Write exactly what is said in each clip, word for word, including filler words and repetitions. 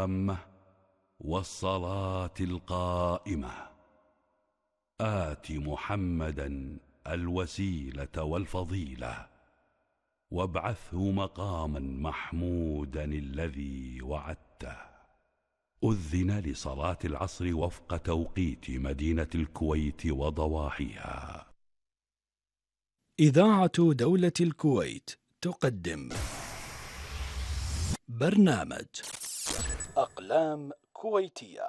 التامة والصلاة القائمة آت محمدا الوسيلة والفضيلة وابعثه مقاما محمودا الذي وعدته. أذن لصلاة العصر وفق توقيت مدينة الكويت وضواحيها. إذاعة دولة الكويت تقدم برنامج أقلام كويتية.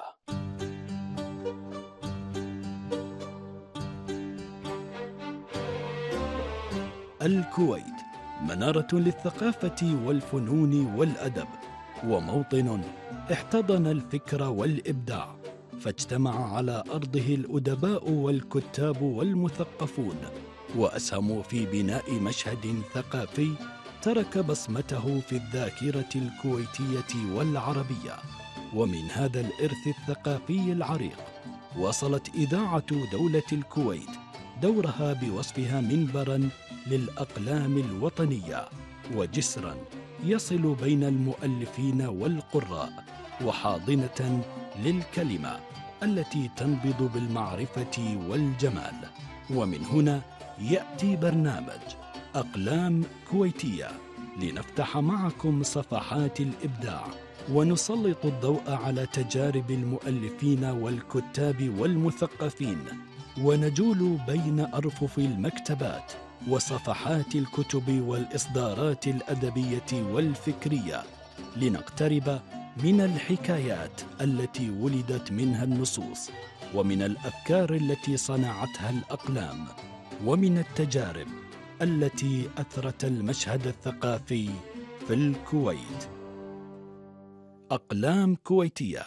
الكويت منارة للثقافة والفنون والأدب، وموطن احتضن الفكر والإبداع، فاجتمع على أرضه الأدباء والكتاب والمثقفون، وأسهموا في بناء مشهد ثقافي ترك بصمته في الذاكرة الكويتية والعربية. ومن هذا الإرث الثقافي العريق وصلت إذاعة دولة الكويت دورها بوصفها منبراً للأقلام الوطنية، وجسراً يصل بين المؤلفين والقراء، وحاضنة للكلمة التي تنبض بالمعرفة والجمال. ومن هنا يأتي برنامج أقلام كويتية لنفتح معكم صفحات الإبداع، ونسلط الضوء على تجارب المؤلفين والكتاب والمثقفين، ونجول بين أرفف المكتبات وصفحات الكتب والإصدارات الأدبية والفكرية، لنقترب من الحكايات التي ولدت منها النصوص، ومن الأفكار التي صنعتها الأقلام، ومن التجارب التي أثرت المشهد الثقافي في الكويت. أقلام كويتية.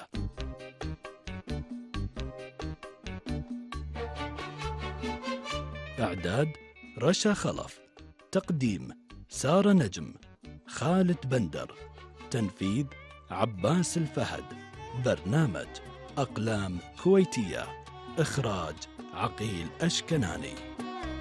إعداد رشا خلف، تقديم سارة نجم، خالد بندر، تنفيذ عباس الفهد. برنامج أقلام كويتية، إخراج عقيل أشكناني.